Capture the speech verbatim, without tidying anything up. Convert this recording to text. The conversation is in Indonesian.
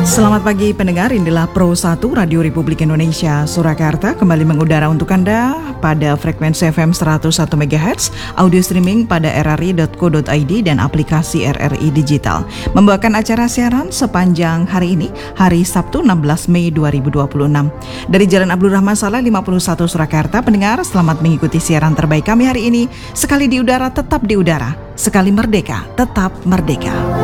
Selamat pagi pendengar, inilah Pro satu Radio Republik Indonesia Surakarta kembali mengudara untuk Anda pada frekuensi F M seratus satu megahertz, audio streaming pada r r i dot co dot i d dan aplikasi R R I Digital. Membawakan acara siaran sepanjang hari ini, hari Sabtu enam belas Mei dua ribu dua puluh enam. Dari Jalan Abdul Rahman Saleh lima puluh satu Surakarta, pendengar selamat mengikuti siaran terbaik kami hari ini. Sekali di udara, tetap di udara. Sekali merdeka, tetap merdeka.